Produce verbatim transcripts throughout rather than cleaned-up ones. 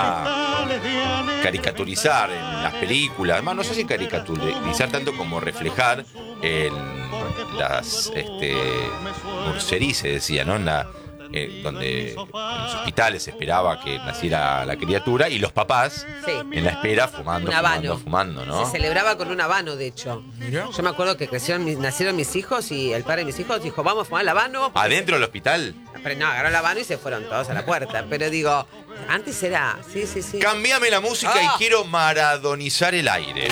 caricaturizar en las películas, además no sé si caricaturizar tanto como reflejar en las este, nurseries, se decía, ¿no? En la, eh, donde en los hospitales se esperaba que naciera la criatura y los papás Sí. en la espera fumando, Un habano. fumando, fumando, ¿no? Se celebraba con un habano, de hecho. Mirá. Yo me acuerdo que crecieron, mis- nacieron mis hijos y el padre de mis hijos dijo, vamos a fumar el habano. porque ¿Adentro del hospital? se- Pero no, agarró el habano y se fueron todos a la puerta. Pero digo, antes era, sí, sí, sí. Cámbiame la música Ah. y quiero maradonizar el aire.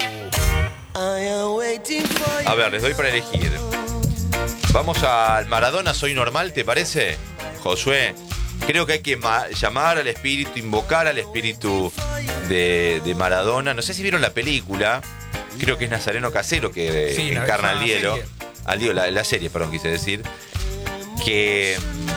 A ver, les doy para elegir. Vamos al Maradona Soy Normal, ¿te parece? Josué, creo que hay que ma- llamar al espíritu, invocar al espíritu de, de Maradona. No sé si vieron la película, creo que es Nazareno Casero que Sí, no, encarna es al una hielo. serie. Al hielo, la, la serie, perdón, quise decir. Que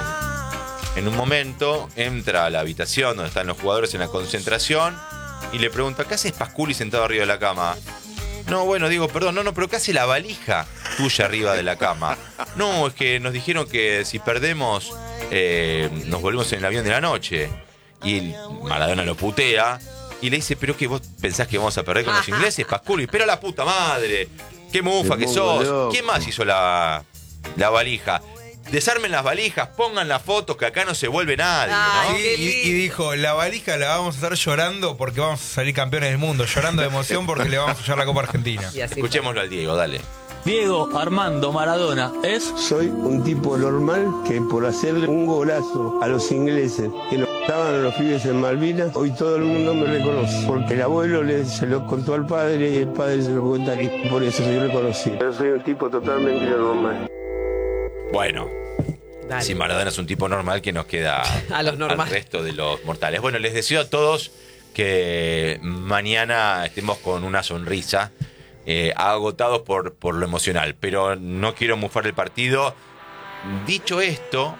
mm, en un momento entra a la habitación donde están los jugadores en la concentración y le pregunta, ¿qué haces Pasculi sentado arriba de la cama? No, bueno, digo, perdón, no, no, pero ¿qué hace la valija tuya arriba de la cama? No, es que nos dijeron que si perdemos, eh, nos volvemos en el avión de la noche. Y el Maradona lo putea y le dice, ¿pero qué vos pensás que vamos a perder con los ingleses, Pasculi? Pero la puta madre, qué mufa que sos. ¿Quién más hizo la, la valija? Desarmen las valijas, pongan las fotos, que acá no se vuelve nadie, ¿no? Ay, Sí, qué y, y dijo, la valija la vamos a estar llorando porque vamos a salir campeones del mundo, llorando de emoción porque le vamos a llevar la Copa Argentina. Y así Escuchémoslo al Diego, dale. Diego Armando Maradona es Soy un tipo normal que por hacerle un golazo a los ingleses que nos estaban a los pibes en Malvinas, hoy todo el mundo me reconoce. Porque el abuelo le, se lo contó al padre y el padre se lo cuenta a mí. Por eso soy reconocido. Yo soy un tipo totalmente normal. Bueno, Dale. si Maradona es un tipo normal, que nos queda A los normales. al resto de los mortales. Bueno, les deseo a todos que mañana estemos con una sonrisa, eh, agotados por, por lo emocional, pero no quiero mufar el partido. Dicho esto,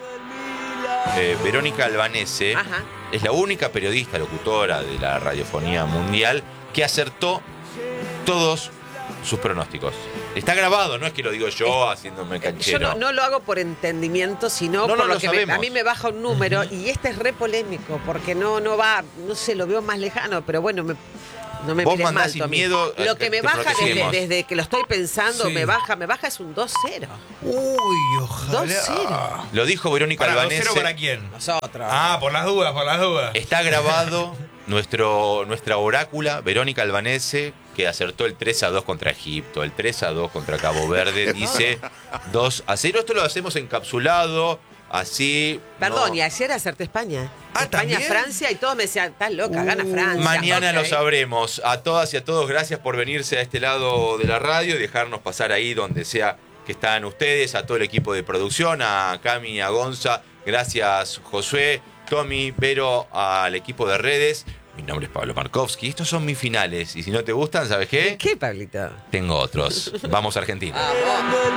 eh, Verónica Albanese Ajá. es la única periodista locutora de la radiofonía mundial que acertó todos sus pronósticos. Está grabado, no es que lo digo yo haciéndome Yo canchero. no, no lo hago por entendimiento, sino No, no, por lo lo que me- sabemos. a mí me baja un número y este es re polémico porque no, no va, no sé, lo veo más lejano, pero bueno, me, no me Vos mires mandás mal, sin Tommy. miedo, eh, Lo que te- me te baja desde, protegemos. desde que lo estoy pensando, Sí. me baja, me baja es un dos cero. Uy, ojalá. dos cero. Lo dijo Verónica ¿Para dos Albanese. cero para quién? Nosotros. Ah, por las dudas, por las dudas. Está grabado nuestro, nuestra orácula, Verónica Albanese, que acertó el tres a dos contra Egipto, el tres a dos contra Cabo Verde, dice dos a cero. Esto lo hacemos encapsulado, así. Perdón, no. y ayer acerté España. Ah, España, ¿también? Francia, y todos me decían, estás loca, gana Francia. Mañana Ok. lo sabremos. A todas y a todos, gracias por venirse a este lado de la radio y dejarnos pasar ahí donde sea que están ustedes, a todo el equipo de producción, a Cami, a Gonza, gracias Josué, Tommy, Vero, al equipo de redes. Mi nombre es Pablo Markovsky. Estos son mis finales. Y si no te gustan, ¿sabes qué? ¿Qué, Pablito? Tengo otros. Vamos a Argentina. Vamos.